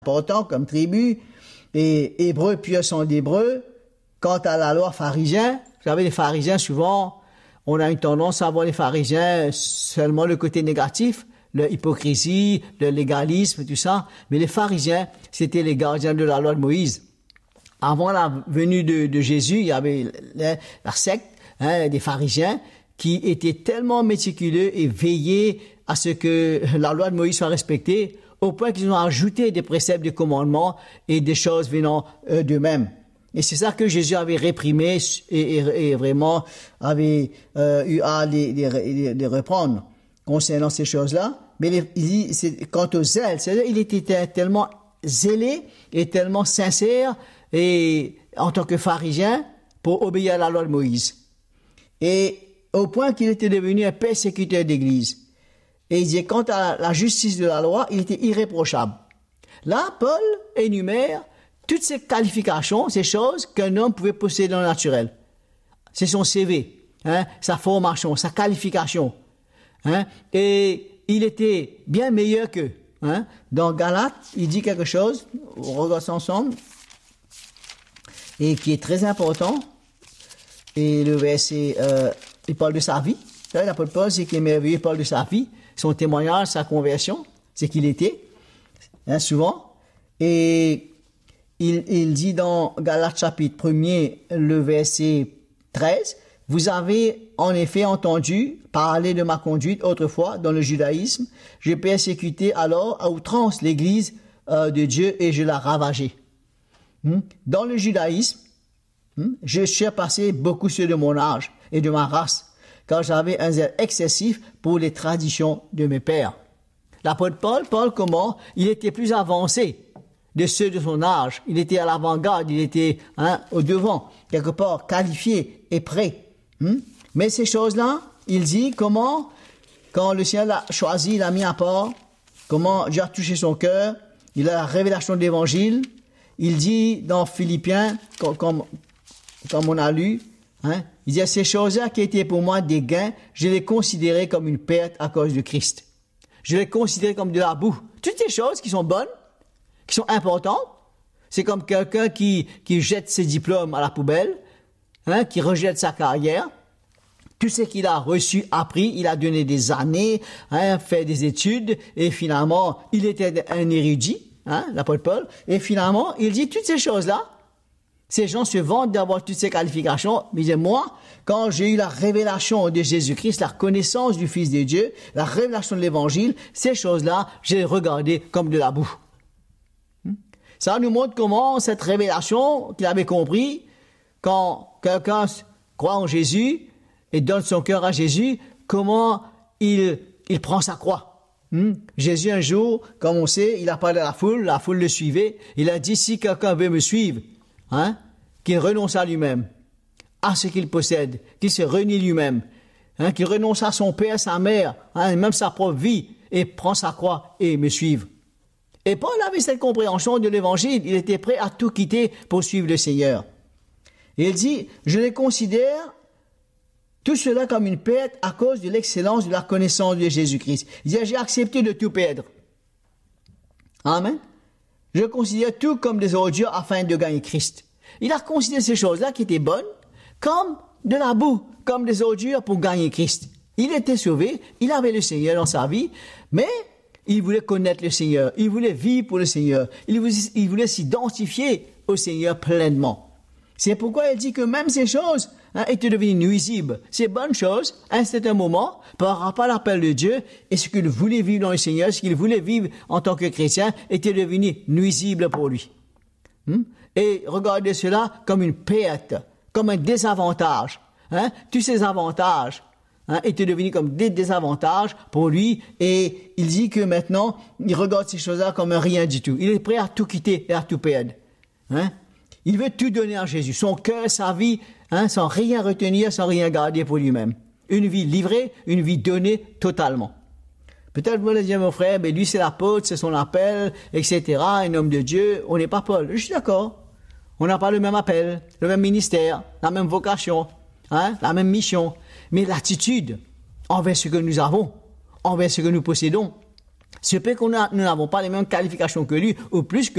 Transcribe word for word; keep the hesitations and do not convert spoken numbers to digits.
important comme tribu, et Hébreux, purs sont d'Hébreux. Quant à la loi pharisien, vous savez, les pharisiens, souvent, on a une tendance à voir les pharisiens seulement le côté négatif, l'hypocrisie, le légalisme, tout ça. Mais les pharisiens, c'était les gardiens de la loi de Moïse. Avant la venue de, de Jésus, il y avait la, la secte hein, des pharisiens qui étaient tellement méticuleux et veillaient à ce que la loi de Moïse soit respectée, au point qu'ils ont ajouté des préceptes, des commandements et des choses venant euh, d'eux-mêmes. Et c'est ça que Jésus avait réprimé et, et, et vraiment avait euh, eu à les, les, les reprendre concernant ces choses-là. Mais les, il, c'est, quant au zèle, c'est-à-dire il était tellement zélé et tellement sincère et en tant que pharisien pour obéir à la loi de Moïse. Et au point qu'il était devenu un persécuteur d'Église. Et il disait, quant à la justice de la loi, il était irréprochable. Là, Paul énumère toutes ces qualifications, ces choses qu'un homme pouvait posséder dans le naturel. C'est son C V, hein, sa formation, sa qualification. Hein, et il était bien meilleur qu'eux. Hein. Dans Galates, il dit quelque chose, on regarde ça ensemble, et qui est très important. Et le verset, euh, il parle de sa vie. L'apôtre Paul, c'est qu'il est merveilleux, il parle de sa vie, son témoignage, sa conversion, c'est qu'il était, hein, souvent. Et il, il dit dans Galates chapitre premier, le verset treize, « Vous avez en effet entendu parler de ma conduite autrefois dans le judaïsme. J'ai persécuté alors à outrance l'Église euh, de Dieu et je l'ai ravagée. Hmm? Dans le judaïsme, hmm, je surpassais beaucoup ceux de mon âge et de ma race, car j'avais un zèle excessif pour les traditions de mes pères. » L'apôtre Paul, Paul comment? Il était plus avancé de ceux de son âge. Il était à l'avant-garde, il était hein, au devant, quelque part qualifié et prêt. Hmm? Mais ces choses-là, il dit comment, quand le Seigneur l'a choisi, l'a mis à part, comment Dieu a touché son cœur, il a la révélation de l'Évangile. Il dit dans Philippiens, comme, comme, comme on a lu, hein, il dit, ces choses-là qui étaient pour moi des gains, je les considérais comme une perte à cause de Christ. Je les considérais comme de la boue. Toutes ces choses qui sont bonnes, qui sont importantes, c'est comme quelqu'un qui, qui jette ses diplômes à la poubelle, hein, qui rejette sa carrière. Tout ce qu'il a reçu, appris, il a donné des années, hein, fait des études, et finalement, il était un érudit, hein, l'apôtre Paul, et finalement, il dit toutes ces choses-là. Ces gens se vantent d'avoir toutes ces qualifications, mais disent, moi, quand j'ai eu la révélation de Jésus-Christ, la connaissance du Fils de Dieu, la révélation de l'Évangile, ces choses-là, j'ai regardé comme de la boue. Ça nous montre comment cette révélation qu'il avait compris, quand quelqu'un croit en Jésus et donne son cœur à Jésus, comment il, il prend sa croix. Hmm? Jésus, un jour, comme on sait, il a parlé à la foule, la foule le suivait, il a dit, si quelqu'un veut me suivre, hein, qu'il renonce à lui-même, à ce qu'il possède, qu'il se renie lui-même, hein, qu'il renonce à son père, sa mère, hein, même sa propre vie, et prend sa croix et me suive. Et Paul avait cette compréhension de l'Évangile, il était prêt à tout quitter pour suivre le Seigneur. Et il dit, je les considère tout cela comme une perte à cause de l'excellence de la connaissance de Jésus-Christ. Il dit, j'ai accepté de tout perdre. Amen. Je considère tout comme des ordures afin de gagner Christ. Il a considéré ces choses-là qui étaient bonnes comme de la boue, comme des ordures pour gagner Christ. Il était sauvé, il avait le Seigneur dans sa vie, mais il voulait connaître le Seigneur, il voulait vivre pour le Seigneur, il voulait, il voulait s'identifier au Seigneur pleinement. C'est pourquoi il dit que même ces choses hein, étaient devenues nuisibles. Ces bonnes choses, à un certain moment, par rapport à l'appel de Dieu, et ce qu'il voulait vivre dans le Seigneur, ce qu'il voulait vivre en tant que chrétien, était devenu nuisible pour lui. Hmm? Et regardez cela comme une perte, comme un désavantage. Hein? Tous ces avantages hein, étaient devenus comme des désavantages pour lui, et il dit que maintenant, il regarde ces choses-là comme un rien du tout. Il est prêt à tout quitter et à tout perdre. Hein? Il veut tout donner à Jésus, son cœur, sa vie, hein, sans rien retenir, sans rien garder pour lui-même. Une vie livrée, une vie donnée totalement. Peut-être vous allez dire, mon frère, mais lui c'est l'apôtre, c'est son appel, et cetera, un homme de Dieu, on n'est pas Paul. Je suis d'accord. On n'a pas le même appel, le même ministère, la même vocation, hein, la même mission. Mais l'attitude envers ce que nous avons, envers ce que nous possédons, ce fait qu'on a, nous n'avons pas les mêmes qualifications que lui, ou plus que